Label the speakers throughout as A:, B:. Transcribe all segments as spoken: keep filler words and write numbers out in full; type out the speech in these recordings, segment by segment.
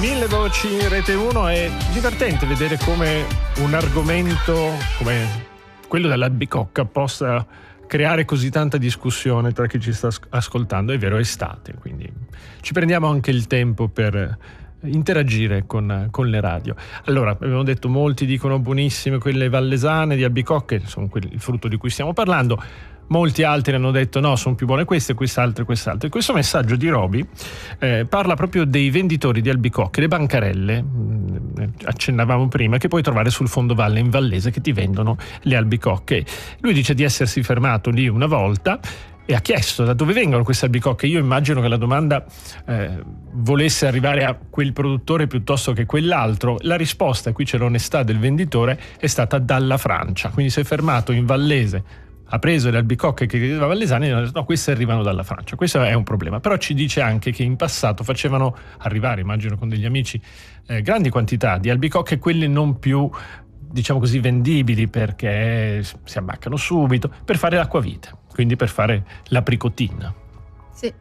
A: Mille voci in Rete uno. È divertente vedere come un argomento come quello dell'albicocca possa creare così tanta discussione tra chi ci sta ascoltando. È vero, è estate, quindi ci prendiamo anche il tempo per interagire con, con le radio. Allora, abbiamo detto, molti dicono buonissime quelle vallesane di albicocche, sono quelli, il frutto di cui stiamo parlando. Molti altri hanno detto no, sono più buone queste, quest'altre, quest'altre. Questo messaggio di Roby eh, parla proprio dei venditori di albicocche, le bancarelle, mh, accennavamo prima, che puoi trovare sul fondovalle in Vallese, che ti vendono le albicocche. Lui dice di essersi fermato lì una volta e ha chiesto da dove vengono queste albicocche. Io immagino che la domanda eh, volesse arrivare a quel produttore piuttosto che quell'altro. La risposta, qui c'è l'onestà del venditore, è stata dalla Francia. Quindi si è fermato in Vallese, ha preso le albicocche che credeva vallesane e ha detto no, queste arrivano dalla Francia. Questo è un problema. Però ci dice anche che in passato facevano arrivare, immagino con degli amici, eh, grandi quantità di albicocche, quelle non più, diciamo così, vendibili, perché si abbaccano subito, per fare l'acquavite, quindi per fare l'apricotina.
B: Sì.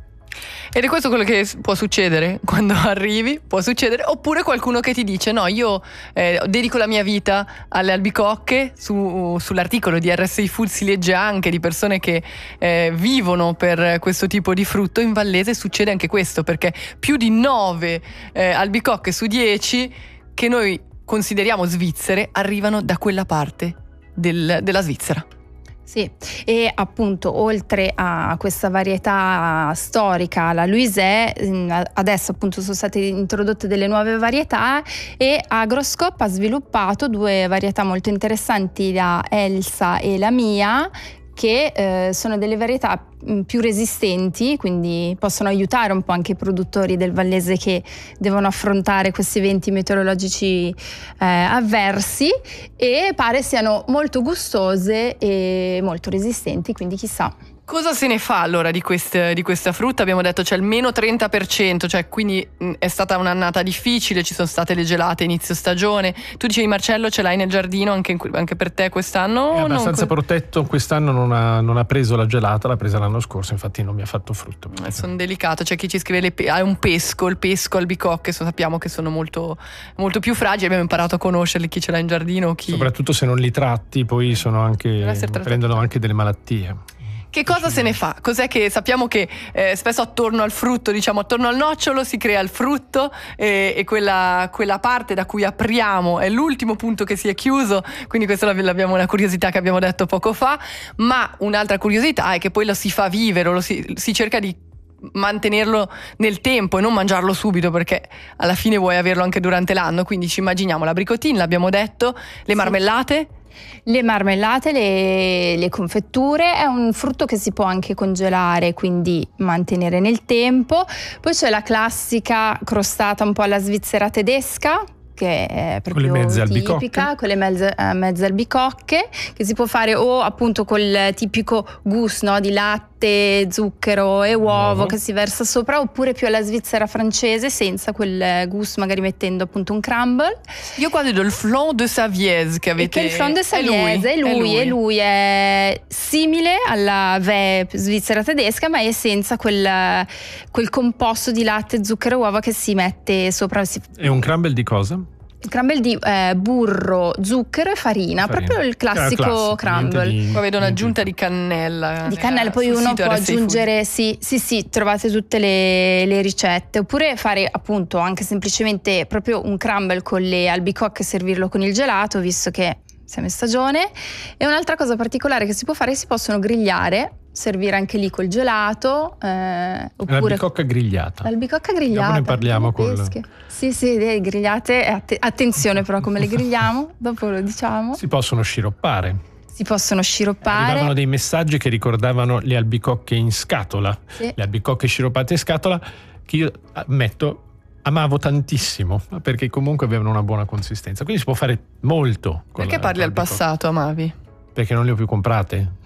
B: Ed è questo quello che può succedere quando arrivi, può succedere, oppure qualcuno che ti dice no, io eh, dedico la mia vita alle albicocche. Su, sull'articolo di R S I Food si legge anche di persone che eh, vivono per questo tipo di frutto. In Vallese succede anche questo, perché più di nove eh, albicocche su dieci che noi consideriamo svizzere arrivano da quella parte del, della Svizzera.
C: Sì, e appunto oltre a questa varietà storica, la Louisée, adesso appunto sono state introdotte delle nuove varietà e Agroscope ha sviluppato due varietà molto interessanti, la Elsa e la Mia, che eh, sono delle varietà più resistenti, quindi possono aiutare un po' anche i produttori del Vallese che devono affrontare questi eventi meteorologici eh, avversi, e pare siano molto gustose e molto resistenti, quindi chissà.
B: Cosa se ne fa allora di, queste, di questa frutta? Abbiamo detto c'è il meno trenta per cento, cioè quindi mh, è stata un'annata difficile, ci sono state le gelate inizio stagione. Tu dicevi, Marcello, ce l'hai nel giardino anche, anche per te quest'anno?
A: È abbastanza
B: non...
A: protetto, quest'anno non ha, non ha preso la gelata, l'ha presa l'anno scorso, infatti non mi ha fatto frutto.
B: Eh, sono delicato, c'è chi ci scrive le pe- ah, è un pesco, il pesco, albicocche, so, sappiamo che sono molto, molto più fragili, abbiamo imparato a conoscerli, chi ce l'ha in giardino, chi...
A: Soprattutto se non li tratti, poi sono anche, prendono anche delle malattie.
B: Che cosa se ne fa? Cos'è che sappiamo che eh, spesso attorno al frutto, diciamo attorno al nocciolo si crea il frutto e, e quella, quella parte da cui apriamo è l'ultimo punto che si è chiuso, quindi questa l'abbiamo una curiosità che abbiamo detto poco fa, ma un'altra curiosità è che poi lo si fa vivere, lo si, si cerca di mantenerlo nel tempo e non mangiarlo subito, perché alla fine vuoi averlo anche durante l'anno, quindi ci immaginiamo la bricotine, l'abbiamo detto, le marmellate.
C: Le marmellate, le, le confetture, è un frutto che si può anche congelare, quindi mantenere nel tempo. Poi c'è la classica crostata un po' alla svizzera tedesca, che è proprio
A: con le mezze
C: tipica,
A: albicocche.
C: con le mezze, eh, mezze albicocche, che si può fare o appunto col tipico gusto, no, di latte, zucchero e uovo, uovo che si versa sopra, oppure più alla svizzera francese senza quel gusto, magari mettendo appunto un crumble.
B: Io qua vedo il flan de Saviese che avete.
C: Che il flan de Saviese è lui, è lui, è lui, è simile alla V svizzera tedesca, ma è senza quel, quel composto di latte, zucchero e uova che si mette sopra.
A: È un crumble di cosa?
C: Il crumble di eh, burro, zucchero e farina, farina. Proprio il classico, classico crumble.
B: Di, Poi vedo un'aggiunta di cannella.
C: Di cannella, poi uno può aggiungere, sì, sì, sì, trovate tutte le, le ricette. Oppure fare appunto anche semplicemente proprio un crumble con le albicocche e servirlo con il gelato, visto che siamo in stagione. E un'altra cosa particolare che si può fare, si possono grigliare, servire anche lì col gelato, eh, oppure
A: l'albicocca grigliata.
C: L'albicocca grigliata.
A: Dopo ne parliamo con
C: Sì, sì, le grigliate, att- attenzione però come le grigliamo, dopo lo diciamo.
A: Si possono sciroppare.
C: Si possono sciroppare.
A: Arrivavano dei messaggi che ricordavano le albicocche in scatola, sì. Le albicocche sciroppate in scatola, che io ammetto amavo tantissimo, perché comunque avevano una buona consistenza, quindi si può fare molto con
B: Perché
A: la,
B: parli al passato, amavi?
A: Perché non le ho più comprate.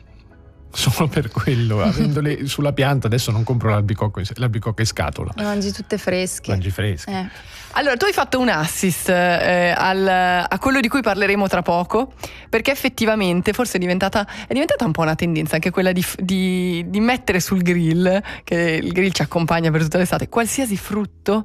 A: Solo per quello, avendole sulla pianta adesso non compro l'albicocca, l'albicocca in scatola.
C: Mangi tutte fresche.
A: Mangi fresche.
C: Eh.
B: Allora, tu hai fatto un assist eh, al, a quello di cui parleremo tra poco, perché effettivamente forse è diventata, è diventata un po' una tendenza anche quella di, di, di mettere sul grill, che il grill ci accompagna per tutta l'estate, qualsiasi frutto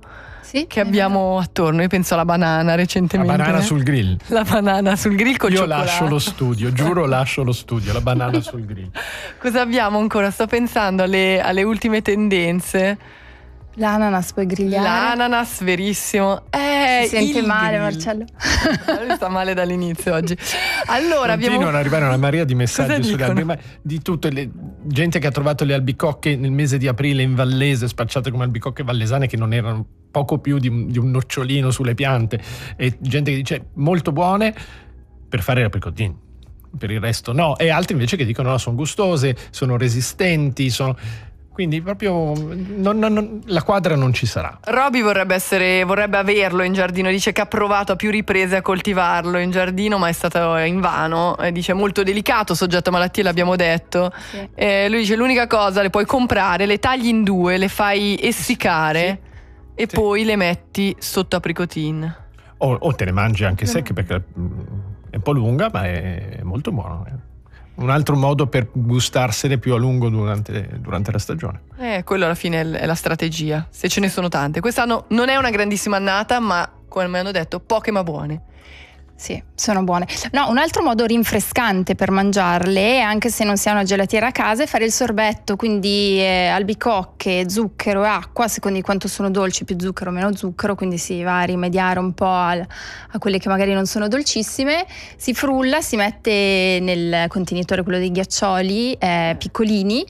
C: sì,
B: che abbiamo attorno. Io penso alla banana recentemente.
A: La banana sul grill.
B: La banana sul grill col
A: Io
B: cioccolato.
A: lascio lo studio, giuro lascio lo studio, la banana sul grill.
B: Cosa abbiamo ancora? Sto pensando alle, alle ultime tendenze.
C: L'ananas puoi grigliare.
B: L'ananas, verissimo. Eh,
C: si sente
B: il
C: male,
B: grill.
C: Marcello.
B: Lui sta male dall'inizio oggi. Allora
A: Continuano
B: abbiamo
A: ad arrivare una marea di messaggi
B: Cosa
A: sulle
B: dicono?
A: albicocche, ma di tutto, le- gente che ha trovato le albicocche nel mese di aprile in Vallese, spacciate come albicocche vallesane che non erano poco più di un, di un nocciolino sulle piante, e gente che dice molto buone per fare le apricotine, per il resto no, e altri invece che dicono no, sono gustose, sono resistenti, sono... Quindi proprio non- non- non- la quadra non ci sarà.
B: Roby vorrebbe essere, vorrebbe averlo in giardino, dice che ha provato a più riprese a coltivarlo in giardino, ma è stato invano. E dice molto delicato, soggetto a malattie, l'abbiamo detto.
C: Sì.
B: Eh, lui dice l'unica cosa, le puoi comprare, le tagli in due, le fai essiccare e
A: Sì.
B: poi le metti sotto apricotine.
A: O, o te ne mangi anche secche perché mm, è un po' lunga, ma è molto buono. eh. Un altro modo per gustarsene più a lungo durante, durante la stagione.
B: Eh, quello alla fine è l- è la strategia, se ce ne sono tante. Quest'anno non è una grandissima annata, ma come mi hanno detto, poche ma buone.
C: Sì, sono buone. No, un altro modo rinfrescante per mangiarle, anche se non si ha una gelatiera a casa, è fare il sorbetto, quindi eh, albicocche, zucchero e acqua, a seconda di quanto sono dolci, più zucchero o meno zucchero, quindi si va a rimediare un po' al, a quelle che magari non sono dolcissime. Si frulla, si mette nel contenitore, quello dei ghiaccioli eh, piccolini,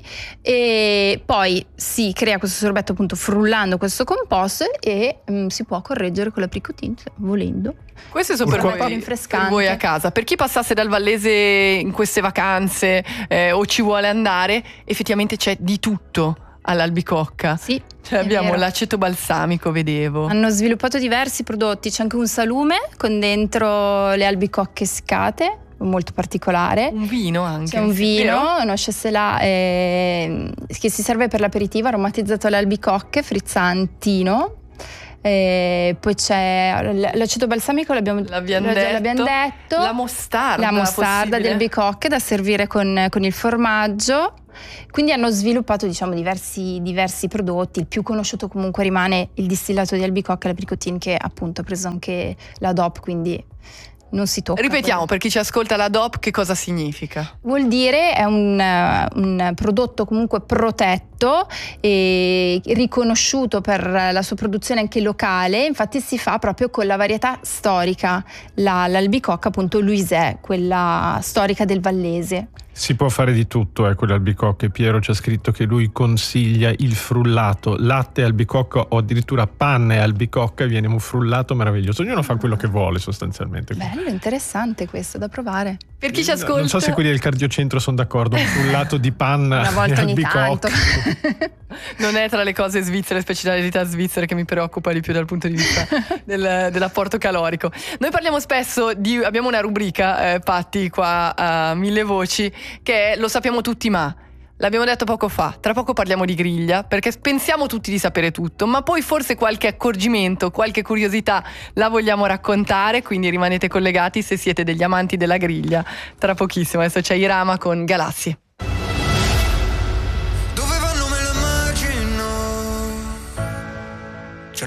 C: e poi si crea questo sorbetto appunto frullando questo composto, e mm, si può correggere con l'apricotine, volendo.
B: Queste sono per
A: Urquappa.
B: voi, per
C: Rinfrescante.
B: voi a casa. Per chi passasse dal Vallese in queste vacanze eh, o ci vuole andare, effettivamente c'è di tutto all'albicocca.
C: Sì,
B: Cioè
C: è
B: abbiamo
C: vero.
B: l'aceto balsamico, vedevo.
C: Hanno sviluppato diversi prodotti, c'è anche un salume con dentro le albicocche seccate, molto particolare.
B: Un vino anche.
C: C'è un
B: sì, vero?
C: vino, uno chasselas eh, che si serve per l'aperitivo, aromatizzato alle albicocche, frizzantino. Eh, poi c'è l'aceto balsamico, l'abbiamo,
B: L'abbiamo
C: già
B: detto.
C: l'abbiamo detto.
B: La mostarda.
C: La mostarda
B: possibile.
C: di albicocche da servire con, con il formaggio. Quindi hanno sviluppato, diciamo, diversi, diversi prodotti. Il più conosciuto comunque rimane il distillato di albicocca e l'apricotine, che appunto ha preso anche la D O P, quindi non si tocca.
B: Ripetiamo per chi ci ascolta la D O P che cosa significa.
C: Vuol dire è un, eh, un prodotto comunque protetto e riconosciuto per la sua produzione anche locale, infatti si fa proprio con la varietà storica, la, l'albicocca appunto Louisè, quella storica del Vallese.
A: Si può fare di tutto, eh, con le albicocche. Piero ci ha scritto che lui consiglia il frullato, latte e albicocca, o addirittura panna e albicocca, viene un frullato meraviglioso. Ognuno fa quello che vuole sostanzialmente.
C: Bello, interessante questo, da provare.
B: Per chi ci ascolta.
A: Non so se quelli del cardiocentro sono d'accordo, un frullato di panna
C: Una volta
A: e
C: ogni tanto.
A: albicocca.
B: Non è tra le cose svizzere, specialità svizzere, che mi preoccupa di più dal punto di vista del, dell'apporto calorico. Noi parliamo spesso di, abbiamo una rubrica, eh, Patti, qua a Mille Voci, che è Lo sappiamo tutti ma. L'abbiamo detto poco fa, tra poco parliamo di griglia, perché pensiamo tutti di sapere tutto, ma poi forse qualche accorgimento, qualche curiosità la vogliamo raccontare, quindi rimanete collegati se siete degli amanti della griglia. Tra pochissimo, adesso c'è Irama con Galassie.